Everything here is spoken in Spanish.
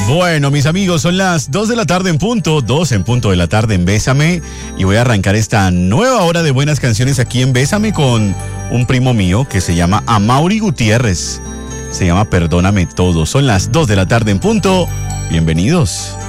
Bueno, mis amigos, son las 2 de la tarde en punto, 2 en punto de la tarde en Bésame, y voy a arrancar esta nueva hora de buenas canciones aquí en Bésame con un primo mío que se llama Amaury Gutiérrez. Se llama Perdóname Todo. Son las 2 de la tarde en punto. Bienvenidos.